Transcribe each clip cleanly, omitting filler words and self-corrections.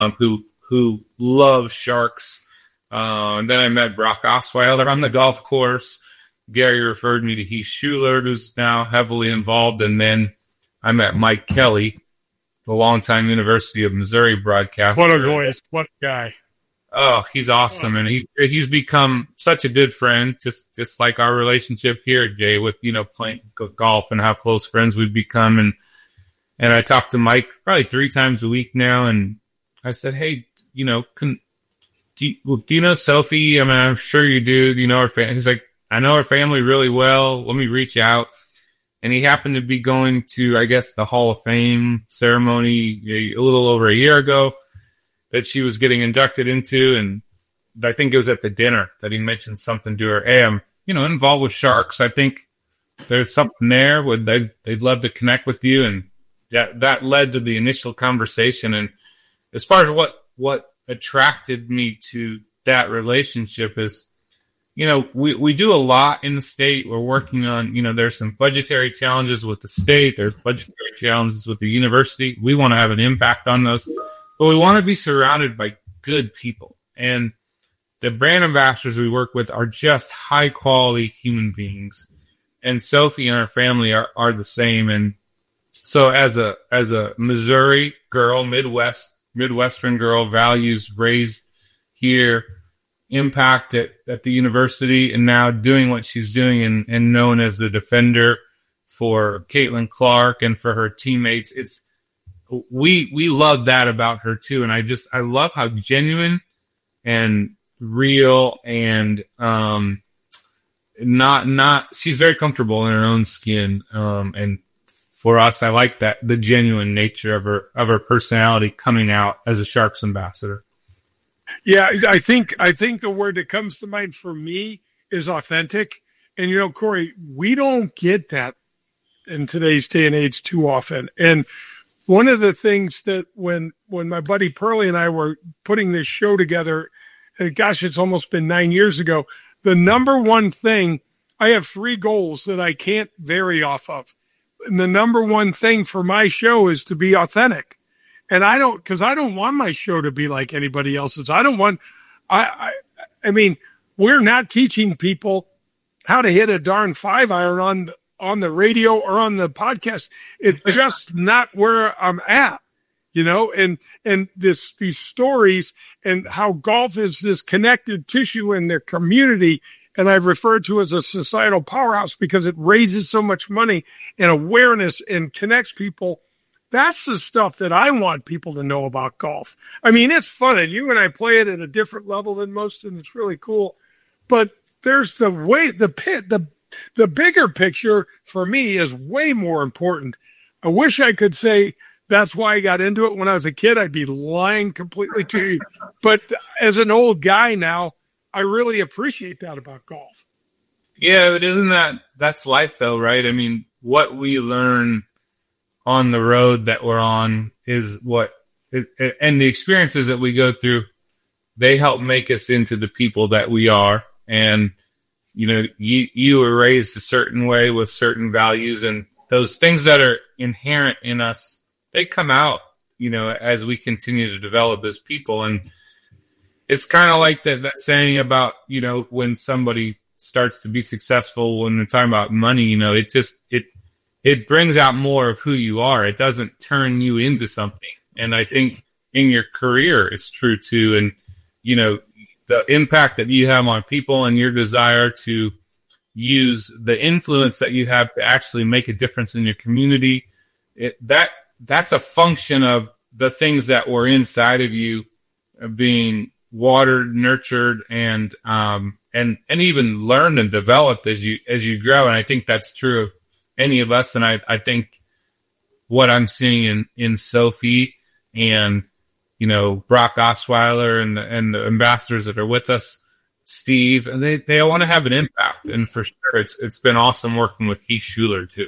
who loves sharks. And then I met Brock Osweiler on the golf course. Gary referred me to Heath Schuler, who's now heavily involved. And then I met Mike Kelly, the longtime University of Missouri broadcaster. What a voice. What a guy. Oh, he's awesome. And he's become such a good friend, just like our relationship here, Jay, with, playing golf and how close friends we've become. And I talk to Mike probably 3 times a week now. And I said, hey, do you know Sophie? I mean, I'm sure you do. Do you know her family? He's like, I know her family really well. Let me reach out. And he happened to be going to, I guess, the Hall of Fame ceremony a little over a year ago that she was getting inducted into. And I think it was at the dinner that he mentioned something to her. Hey, I'm, involved with sharks. I think there's something there. They'd love to connect with you. And that led to the initial conversation. And as far as what attracted me to that relationship is, we do a lot in the state. We're working on, there's some budgetary challenges with the state. There's budgetary challenges with the university. We want to have an impact on those, but we want to be surrounded by good people. And the brand ambassadors we work with are just high quality human beings. And Sophie and her family are the same. And so as a Missouri girl, Midwestern girl, values raised here, impact at the university, and now doing what she's doing and known as the defender for Caitlin Clark and for her teammates. We love that about her too. And I love how genuine and real and she's very comfortable in her own skin. And for us, I like that, the genuine nature of her personality coming out as a Sharks ambassador. Yeah, I think the word that comes to mind for me is authentic. And, Corey, we don't get that in today's day and age too often. And one of the things that when my buddy Pearlie and I were putting this show together, and gosh, it's almost been 9 years ago, the number one thing, I have 3 goals that I can't vary off of. And the number one thing for my show is to be authentic. And I don't want my show to be like anybody else's. I mean, we're not teaching people how to hit a darn 5-iron on the radio or on the podcast. It's just not where I'm at, and these stories and how golf is this connected tissue in their community. And I've referred to it as a societal powerhouse because it raises so much money and awareness and connects people. That's the stuff that I want people to know about golf. I mean, it's fun, and you and I play it at a different level than most, and it's really cool. But there's the bigger picture for me is way more important. I wish I could say that's why I got into it when I was a kid. I'd be lying completely to you. But as an old guy now, I really appreciate that about golf. Yeah, but that's life though, right? I mean, what we learn on the road that we're on is and the experiences that we go through, they help make us into the people that we are. And, you were raised a certain way with certain values, and those things that are inherent in us, they come out, as we continue to develop as people. And it's kind of like that saying about, when somebody starts to be successful, when we're talking about money, it brings out more of who you are. It doesn't turn you into something. And I think in your career, it's true too. And, the impact that you have on people and your desire to use the influence that you have to actually make a difference in your community, that's a function of the things that were inside of you being watered, nurtured, and even learned and developed as you grow. And I think that's true of any of us. And I think what I'm seeing in Sophie and, Brock Osweiler and the ambassadors that are with us, Steve, and they want to have an impact. And for sure, it's been awesome working with Heath Schuler too.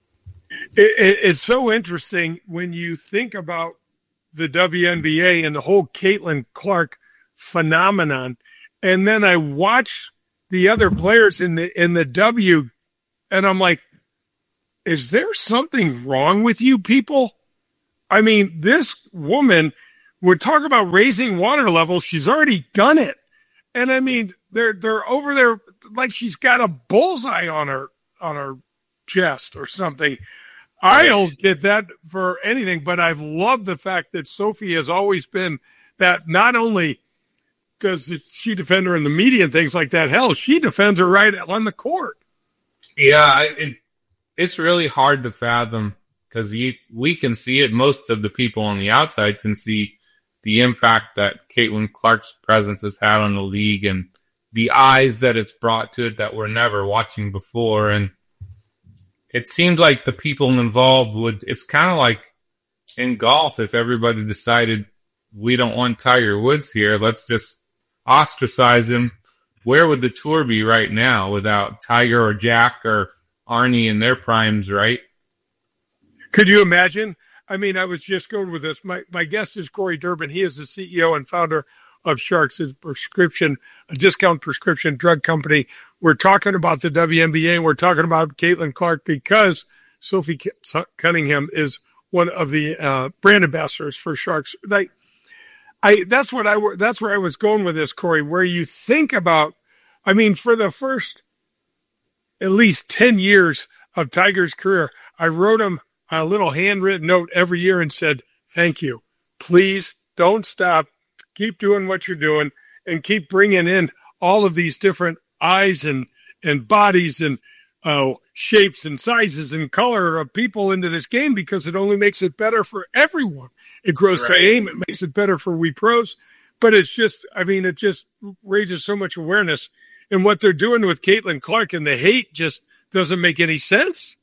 It's so interesting when you think about the WNBA and the whole Caitlin Clark phenomenon. And then I watch the other players in the W, and I'm like, is there something wrong with you people? I mean, this woman we're talking about raising water levels. She's already done it. And I mean, they're over there like she's got a bullseye on her chest or something. I don't get that for anything, but I've loved the fact that Sophie has always been that. Not only does she defend her in the media and things like that, hell, she defends her right on the court. Yeah, it's really hard to fathom because we can see it. Most of the people on the outside can see the impact that Caitlin Clark's presence has had on the league and the eyes that it's brought to it that were never watching before. And it seems like the people involved it's kind of like in golf, if everybody decided we don't want Tiger Woods here, let's just ostracize him. Where would the tour be right now without Tiger or Jack or Arnie in their primes, right? Could you imagine? I mean, I was just going with this. My guest is Corey Durbin. He is the CEO and founder of Sharks, a discount prescription drug company. We're talking about the WNBA, and we're talking about Caitlin Clark because Sophie Cunningham is one of the brand ambassadors for Sharks. That's where I was going with this, Corey, where you think about, I mean, for the first at least 10 years of Tiger's career, I wrote him a little handwritten note every year and said, thank you. Please don't stop. Keep doing what you're doing and keep bringing in all of these different eyes and bodies and shapes and sizes and color of people into this game because it only makes it better for everyone. It grows the aim. It makes it better for we pros. But it's just, I mean, it just raises so much awareness. And what they're doing with Caitlin Clark and the hate just doesn't make any sense.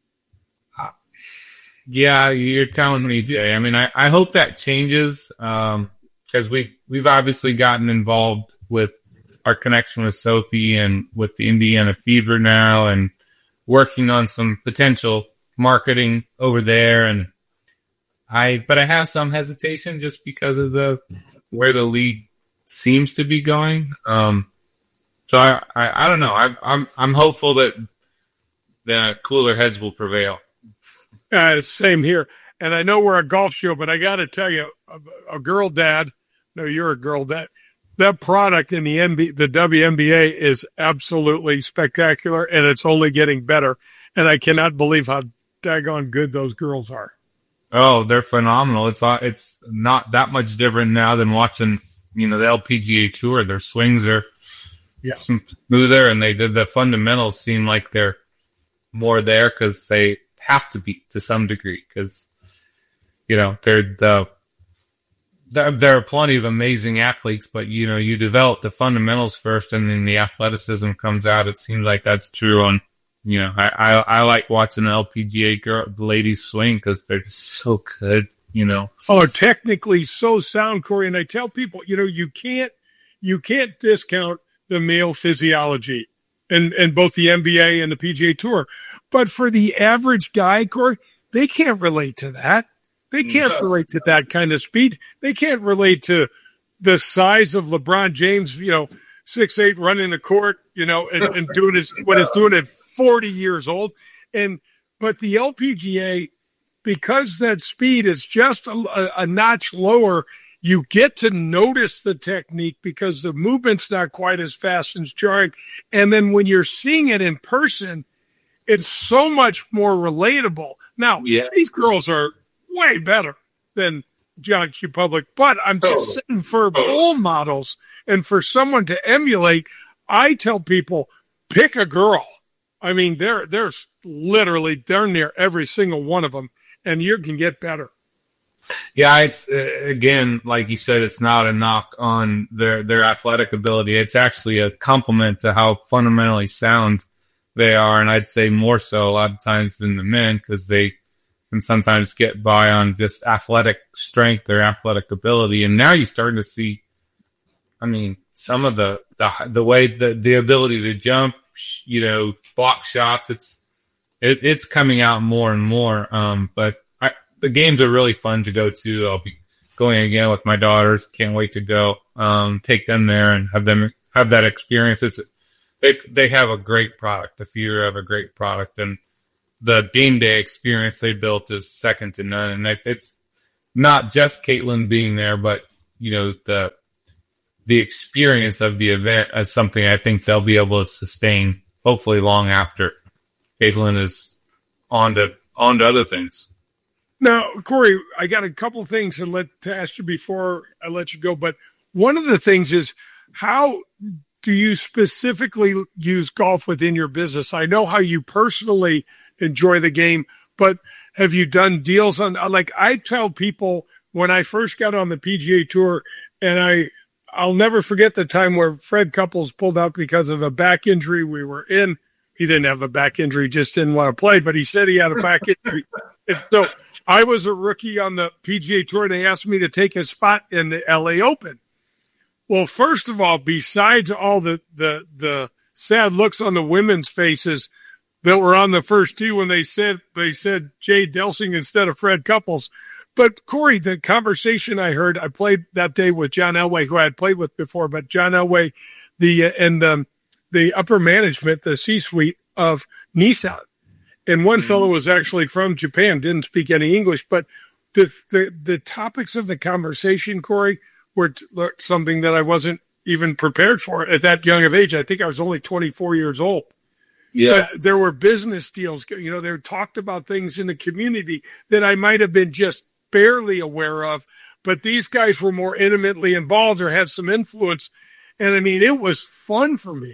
Yeah, you're telling me, Jay. I mean, I hope that changes because we've obviously gotten involved with our connection with Sophie and with the Indiana Fever now and working on some potential marketing over there. But I have some hesitation just because of where the league seems to be going. So I don't know. I'm hopeful that the cooler heads will prevail. Same here. And I know we're a golf show, but I got to tell you, a girl dad. No, you're a girl dad. That product in the WNBA is absolutely spectacular, and it's only getting better. And I cannot believe how daggone good those girls are. Oh, they're phenomenal. It's not that much different now than watching, the LPGA Tour. Their swings are smoother, and the fundamentals seem like they're more there because they have to be to some degree because, there are plenty of amazing athletes, but, you develop the fundamentals first and then the athleticism comes out. It seems like that's true on, I like watching the LPGA the ladies swing because they're just so good, Oh, technically so sound, Corey. And I tell people, you can't discount the male physiology in both the NBA and the PGA Tour. But for the average guy, Corey, they can't relate to that. They can't relate to that kind of speed. They can't relate to the size of LeBron James, 6'8", running the court, and doing what he's doing at 40 years old. But the LPGA, because that speed is just a notch lower, you get to notice the technique because the movement's not quite as fast and jarring. And then when you're seeing it in person, it's so much more relatable. Now, these girls are way better than John Q. Public, but I'm just saying for role models and for someone to emulate, I tell people, pick a girl. I mean, there's literally darn near every single one of them, and you can get better. Yeah, it's again, like you said, it's not a knock on their athletic ability. It's actually a compliment to how fundamentally sound they are, and I'd say more so a lot of times than the men because they can sometimes get by on just athletic strength or athletic ability. And now you're starting to see, I mean, some of the way the ability to jump, block shots. It's coming out more and more. But the games are really fun to go to. I'll be going again with my daughters. Can't wait to go take them there and have that experience. They have a great product. The Fever have a great product, and the game day experience they built is second to none. And it's not just Caitlin being there, but the experience of the event as something I think they'll be able to sustain, hopefully long after Caitlin is on to other things. Now, Corey, I got a couple things to ask you before I let you go, but one of the things is, how do you specifically use golf within your business? I know how you personally enjoy the game, but have you done deals on, like I tell people when I first got on the PGA Tour, and I'll never forget the time where Fred Couples pulled out because of a back injury we were in. He didn't have a back injury, just didn't want to play, but he said he had a back injury. And so I was a rookie on the PGA Tour, and they asked me to take a spot in the LA Open. Well, first of all, besides all the sad looks on the women's faces that were on the first tee when they said Jay Delsing instead of Fred Couples. But Corey, the conversation I heard, I played that day with John Elway, who I had played with before, but John Elway, the upper management, the C-suite of Nissan. And one fellow was actually from Japan, didn't speak any English, but the topics of the conversation, Corey, were something that I wasn't even prepared for at that young of age. I think I was only 24 years old. Yeah. But there were business deals, they talked about things in the community that I might have been just barely aware of, but these guys were more intimately involved or had some influence. And I mean, it was fun for me.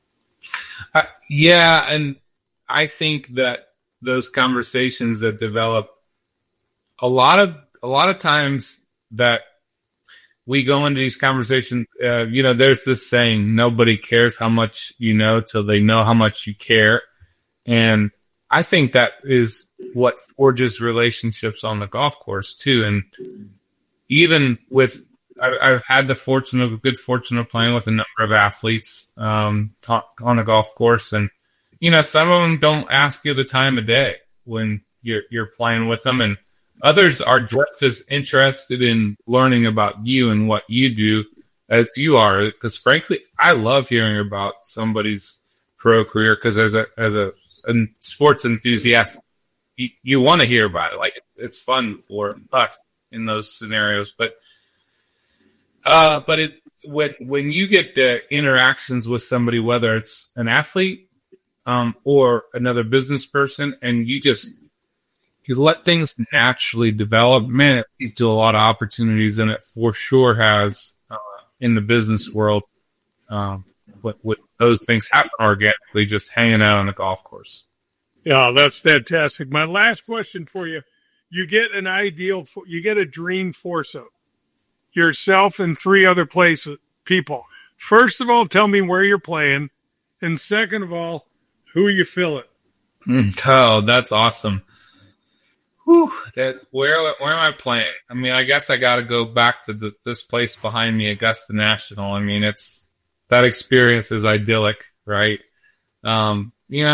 Yeah. And I think that those conversations that develop a lot of times that we go into these conversations, there's this saying, nobody cares how much you know till they know how much you care. And I think that is what forges relationships on the golf course too. And even with, I've had the good fortune of playing with a number of athletes on a golf course. And, some of them don't ask you the time of day when you're playing with them. And others are just as interested in learning about you and what you do as you are. Because frankly, I love hearing about somebody's pro career, because as a sports enthusiast, you want to hear about it. Like, it's fun for us in those scenarios. But when you get the interactions with somebody, whether it's an athlete or another business person, and you let things naturally develop, man, it leads to a lot of opportunities, and it for sure has in the business world. With those things happen organically, just hanging out on the golf course. Yeah, that's fantastic. My last question for you: you get a dream foursome, yourself and three other people. First of all, tell me where you're playing, and second of all, who you feeling? Oh, that's awesome. Whew, where am I playing? I mean, I guess I got to go back to this place behind me, Augusta National. I mean, that experience is idyllic, right? I'd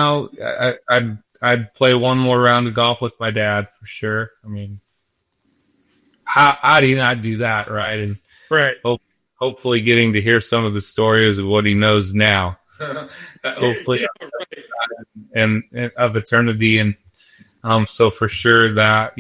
play one more round of golf with my dad for sure. I mean, how do you not do that, right? And right. Hopefully getting to hear some of the stories of what he knows now. Hopefully, yeah, right. and of eternity. And so for sure that,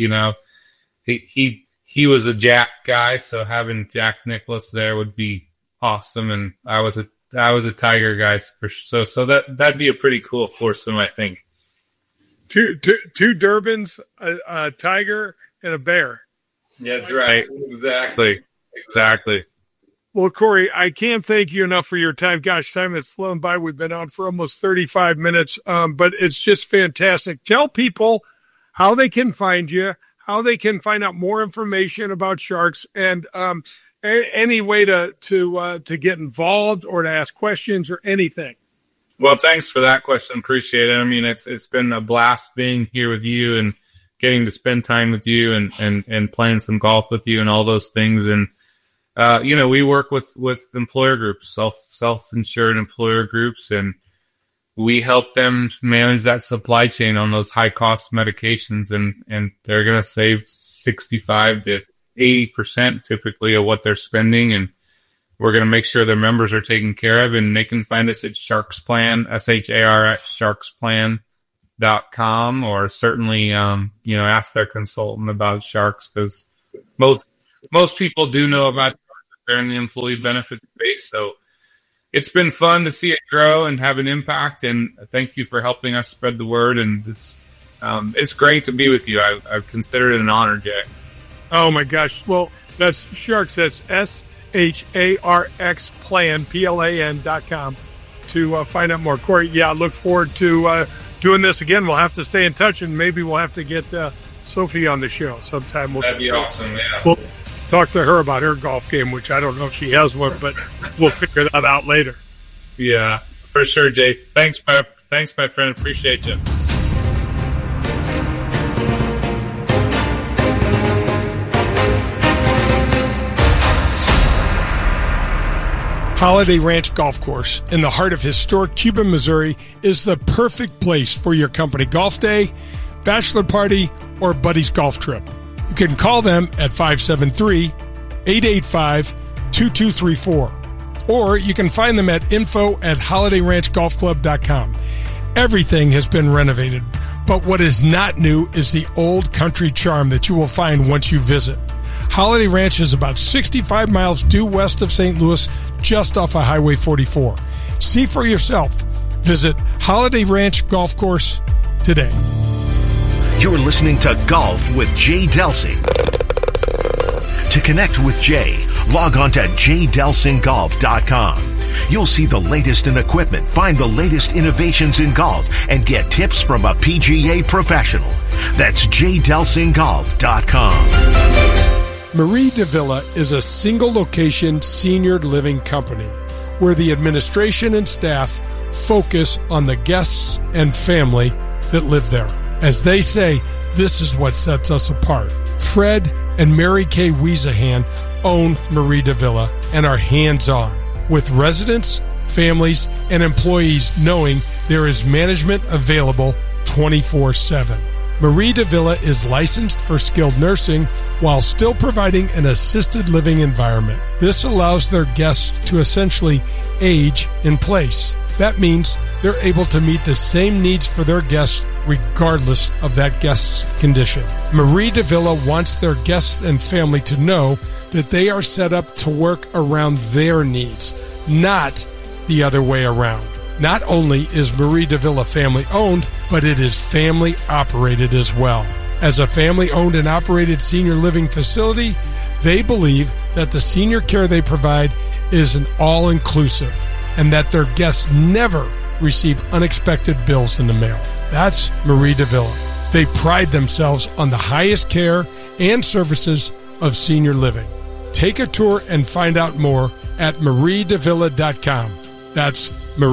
he was a Jack guy, so having Jack Nicklaus there would be awesome. And I was a Tiger guy for sure. So that'd be a pretty cool foursome, I think. Two Durbans, a Tiger, and a Bear. Yeah, that's right. Exactly. Well, Corey, I can't thank you enough for your time. Gosh, time has flown by. We've been on for almost 35 minutes, but it's just fantastic. Tell people how they can find you, how they can find out more information about Sharks, and any way to get involved or to ask questions or anything. Well, thanks for that question. Appreciate it. I mean, it's been a blast being here with you and getting to spend time with you and playing some golf with you and all those things. And we work with employer groups, self-insured employer groups, and we help them manage that supply chain on those high-cost medications, and they're going to save 65 to 80% typically of what they're spending, and we're going to make sure their members are taken care of, and they can find us at Sharks Plan, SHAR at sharksplan.com, or certainly, ask their consultant about Sharks, because most people do know about They're in the employee benefits space. So it's been fun to see it grow and have an impact. And thank you for helping us spread the word. And it's great to be with you. I consider it an honor, Jay. Oh, my gosh. Well, that's Sharks. That's SHARX plan, PLAN.com to find out more. Corey, yeah, I look forward to doing this again. We'll have to stay in touch, and maybe we'll have to get Sophie on the show sometime. That'd be awesome, yeah. We'll talk to her about her golf game, which I don't know if she has one, but we'll figure that out later. Yeah, for sure, Jay. Thanks, my friend. Appreciate you. Holiday Ranch Golf Course in the heart of historic Cuba, Missouri is the perfect place for your company golf day, bachelor party, or buddy's golf trip. You can call them at 573-885-2234, or you can find them at info@holidayranchgolfclub.com. Everything has been renovated, but what is not new is the old country charm that you will find once you visit. Holiday Ranch is about 65 miles due west of St. Louis, just off of Highway 44. See for yourself. Visit Holiday Ranch Golf Course today. You're listening to Golf with Jay Delsing. To connect with Jay, log on to jdelsinggolf.com. You'll see the latest in equipment, find the latest innovations in golf, and get tips from a PGA professional. That's jdelsinggolf.com. Marie Davila is a single-location senior living company where the administration and staff focus on the guests and family that live there. As they say, this is what sets us apart. Fred and Mary Kay Wiesahan own Marie Davila and are hands-on, with residents, families, and employees knowing there is management available 24/7. Marie Davila is licensed for skilled nursing while still providing an assisted living environment. This allows their guests to essentially age in place. That means they're able to meet the same needs for their guests regardless of that guest's condition. Marie Davila wants their guests and family to know that they are set up to work around their needs, not the other way around. Not only is Marie Davila family owned, but it is family operated as well. As a family owned and operated senior living facility, they believe that the senior care they provide is an all-inclusive and that their guests never receive unexpected bills in the mail. That's Marie Davila. They pride themselves on the highest care and services of senior living. Take a tour and find out more at mariedavila.com. That's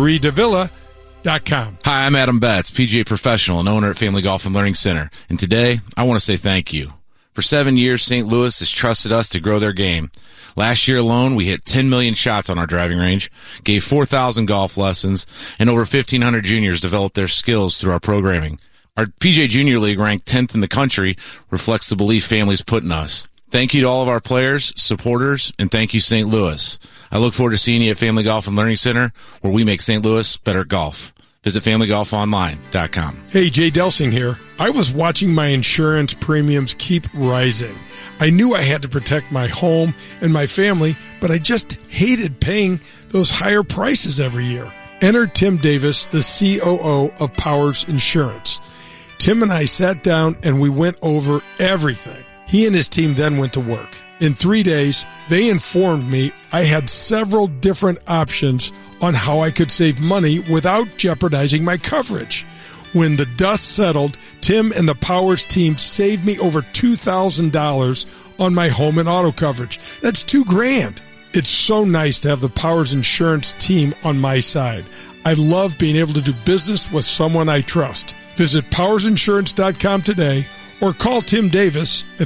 mariedavila.com. Hi, I'm Adam Betts, PGA professional and owner at Family Golf and Learning Center. And today, I want to say thank you. For 7 years, St. Louis has trusted us to grow their game. Last year alone, we hit 10 million shots on our driving range, gave 4,000 golf lessons, and over 1,500 juniors developed their skills through our programming. Our PGA Junior League, ranked 10th in the country, reflects the belief families put in us. Thank you to all of our players, supporters, and thank you, St. Louis. I look forward to seeing you at Family Golf and Learning Center, where we make St. Louis better at golf. Visit FamilyGolfOnline.com. Hey, Jay Delsing here. I was watching my insurance premiums keep rising. I knew I had to protect my home and my family, but I just hated paying those higher prices every year. Enter Tim Davis, the COO of Powers Insurance. Tim and I sat down and we went over everything. He and his team then went to work. In 3 days, they informed me I had several different options on how I could save money without jeopardizing my coverage. When the dust settled, Tim and the Powers team saved me over $2,000 on my home and auto coverage. That's $2,000. It's so nice to have the Powers Insurance team on my side. I love being able to do business with someone I trust. Visit powersinsurance.com today or call Tim Davis at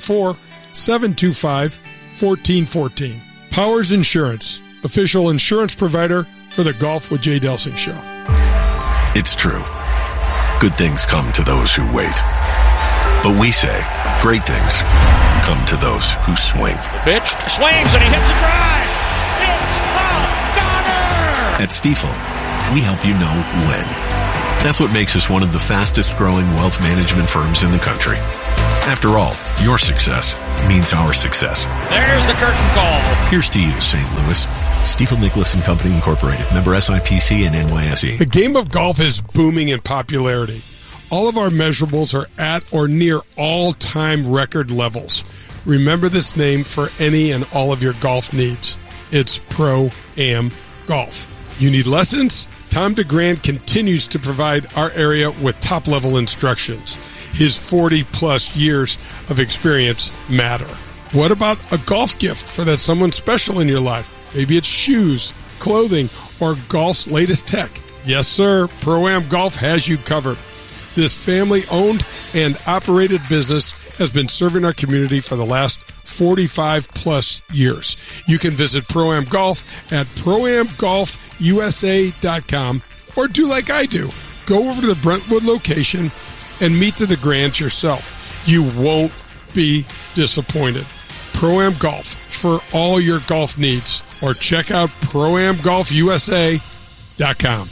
314-725-1414. Powers Insurance, official insurance provider for the Golf with Jay Delsing show. It's true. Good things come to those who wait. But we say great things come to those who swing. The pitch swings and he hits a drive. It's a goner! At Stifel, we help you know when. That's what makes us one of the fastest growing wealth management firms in the country. After all, your success means our success. There's the curtain call. Here's to you, St. Louis. Stifel Nicolaus & Company Incorporated. Member SIPC and NYSE. The game of golf is booming in popularity. All of our measurables are at or near all-time record levels. Remember this name for any and all of your golf needs. It's Pro-Am Golf. You need lessons? Tom DeGrand continues to provide our area with top-level instructions. His 40-plus years of experience matter. What about a golf gift for that someone special in your life? Maybe it's shoes, clothing, or golf's latest tech. Yes, sir, Pro-Am Golf has you covered. This family-owned and operated business has been serving our community for the last 45-plus years. You can visit Pro-Am Golf at proamgolfusa.com or do like I do. Go over to the Brentwood location and meet the DeGrands yourself. You won't be disappointed. Pro-Am Golf for all your golf needs, or check out proamgolfusa.com.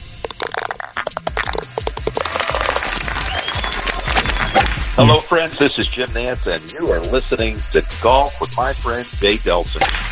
Hello, friends. This is Jim Nance, and you are listening to Golf with my friend Jay Delson.